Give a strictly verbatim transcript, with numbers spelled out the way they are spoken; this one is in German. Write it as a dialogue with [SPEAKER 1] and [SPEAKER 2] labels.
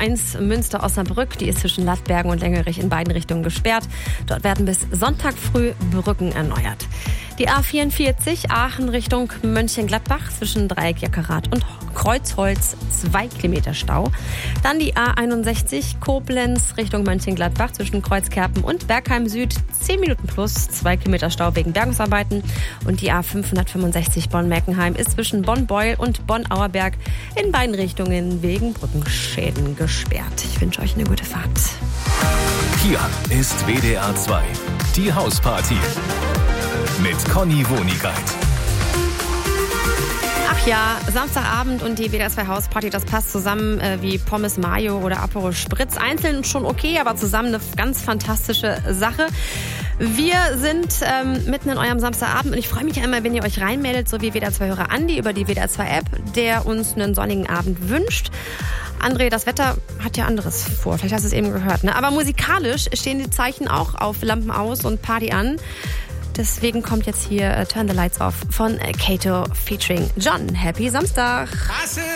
[SPEAKER 1] eins Münster-Osnabrück. Die ist zwischen Lattbergen und Lengerich in beiden Richtungen gesperrt. Dort werden bis Sonntag früh Brücken erneuert. Die A vierundvierzig Aachen Richtung Mönchengladbach zwischen Dreieck Jackerath und Kreuzholz zwei Kilometer Stau. Dann die A einundsechzig Koblenz Richtung Mönchengladbach zwischen Kreuzkerpen und Bergheim Süd zehn Minuten plus zwei Kilometer Stau wegen Bergungsarbeiten. Und die A fünfhundertfünfundsechzig Bonn-Meckenheim ist zwischen Bonn-Beuel und Bonn-Auerberg in beiden Richtungen wegen Brückenschäden gesperrt. Ich wünsche euch eine gute Fahrt.
[SPEAKER 2] Hier ist W D R zwei, die Hausparty mit Conny Wonigkeit.
[SPEAKER 1] Ach ja, Samstagabend und die W D R zwei Hausparty, das passt zusammen äh, wie Pommes Mayo oder Aperol Spritz. Einzeln schon okay, aber zusammen eine ganz fantastische Sache. Wir sind ähm, mitten in eurem Samstagabend und ich freue mich ja immer, wenn ihr euch reinmeldet, so wie W D R zwei-Hörer Andi über die W D R zwei App, der uns einen sonnigen Abend wünscht. André, das Wetter hat ja anderes vor. Vielleicht hast du es eben gehört, ne? Aber musikalisch stehen die Zeichen auch auf Lampen aus und Party an. Deswegen kommt jetzt hier uh, Turn the Lights Off von uh, Kato featuring John. Happy Samstag!